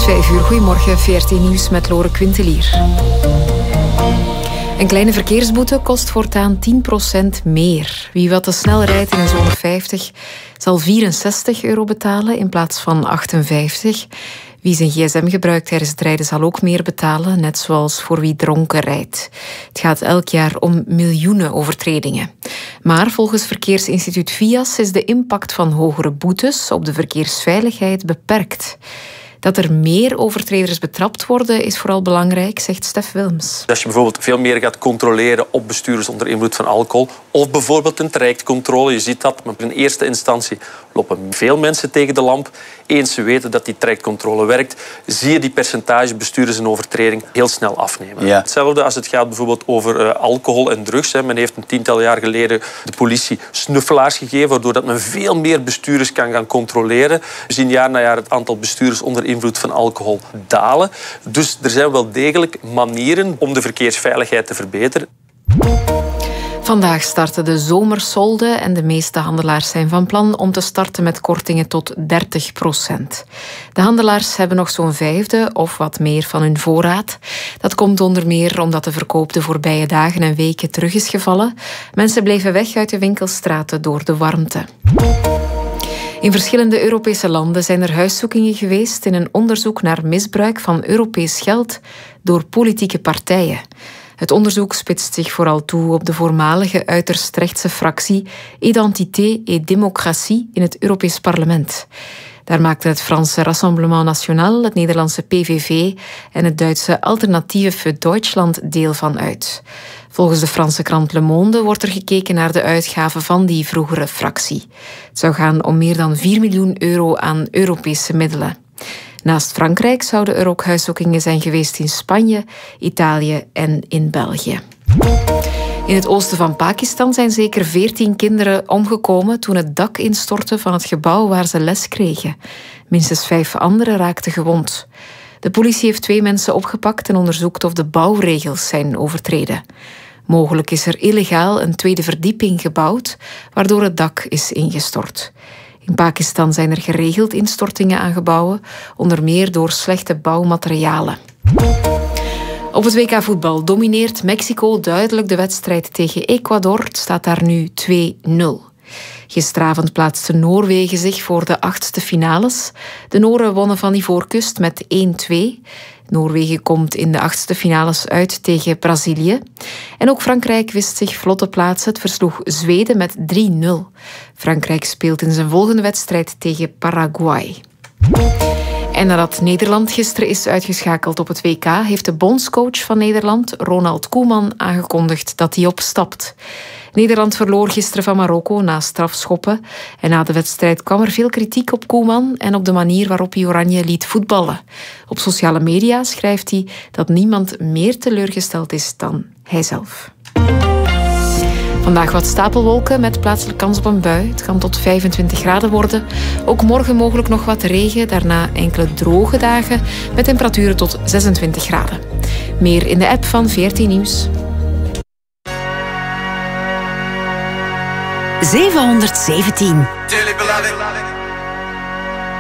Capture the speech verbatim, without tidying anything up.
is vijf uur. Goedemorgen, V R T Nieuws met Lore Quintelier. Een kleine verkeersboete kost voortaan tien procent meer. Wie wat te snel rijdt in een zone vijftig zal vierenzestig euro betalen in plaats van achtenvijftig. Wie zijn gsm gebruikt tijdens het rijden zal ook meer betalen, net zoals voor wie dronken rijdt. Het gaat elk jaar om miljoenen overtredingen. Maar volgens Verkeersinstituut V I A S is de impact van hogere boetes op de verkeersveiligheid beperkt. Dat er meer overtreders betrapt worden is vooral belangrijk, zegt Stef Wilms. Als je bijvoorbeeld veel meer gaat controleren op bestuurders onder invloed van alcohol, of bijvoorbeeld een trajectcontrole, je ziet dat, maar in eerste instantie lopen veel mensen tegen de lamp. Eens ze weten dat die trajectcontrole werkt, zie je die percentage bestuurders en overtreding heel snel afnemen. Ja. Hetzelfde als het gaat bijvoorbeeld over uh, alcohol en drugs. Hè. Men heeft een tiental jaar geleden de politie snuffelaars gegeven, waardoor dat men veel meer bestuurders kan gaan controleren. We zien jaar na jaar het aantal bestuurders onder invloed van alcohol dalen. Dus er zijn wel degelijk manieren om de verkeersveiligheid te verbeteren. Vandaag starten de zomersolden en de meeste handelaars zijn van plan om te starten met kortingen tot dertig procent. De handelaars hebben nog zo'n vijfde of wat meer van hun voorraad. Dat komt onder meer omdat de verkoop de voorbije dagen en weken terug is gevallen. Mensen bleven weg uit de winkelstraten door de warmte. In verschillende Europese landen zijn er huiszoekingen geweest in een onderzoek naar misbruik van Europees geld door politieke partijen. Het onderzoek spitst zich vooral toe op de voormalige uiterst rechtse fractie Identité et Démocratie in het Europees Parlement. Daar maakten het Franse Rassemblement National, het Nederlandse P V V en het Duitse Alternative für Deutschland deel van uit. Volgens de Franse krant Le Monde wordt er gekeken naar de uitgaven van die vroegere fractie. Het zou gaan om meer dan vier miljoen euro aan Europese middelen. Naast Frankrijk zouden er ook huiszoekingen zijn geweest in Spanje, Italië en in België. In het oosten van Pakistan zijn zeker veertien kinderen omgekomen toen het dak instortte van het gebouw waar ze les kregen. Minstens vijf anderen raakten gewond. De politie heeft twee mensen opgepakt en onderzoekt of de bouwregels zijn overtreden. Mogelijk is er illegaal een tweede verdieping gebouwd, waardoor het dak is ingestort. In Pakistan zijn er geregeld instortingen aan gebouwen, onder meer door slechte bouwmaterialen. Op het W K voetbal domineert Mexico duidelijk de wedstrijd tegen Ecuador. Het staat daar nu twee nul. Gisteravond plaatste Noorwegen zich voor de achtste finales. De Noren wonnen van Ivoorkust met één twee. Noorwegen komt in de achtste finales uit tegen Brazilië. En ook Frankrijk wist zich vlot te plaatsen. Het versloeg Zweden met drie nul. Frankrijk speelt in zijn volgende wedstrijd tegen Paraguay. En nadat Nederland gisteren is uitgeschakeld op het W K, heeft de bondscoach van Nederland, Ronald Koeman, aangekondigd dat hij opstapt. Nederland verloor gisteren van Marokko na strafschoppen. En na de wedstrijd kwam er veel kritiek op Koeman en op de manier waarop hij Oranje liet voetballen. Op sociale media schrijft hij dat niemand meer teleurgesteld is dan hijzelf. Vandaag wat stapelwolken met plaatselijk kans op een bui. Het kan tot vijfentwintig graden worden. Ook morgen mogelijk nog wat regen. Daarna enkele droge dagen met temperaturen tot zesentwintig graden. Meer in de app van V R T Nieuws. zevenhonderdzeventien.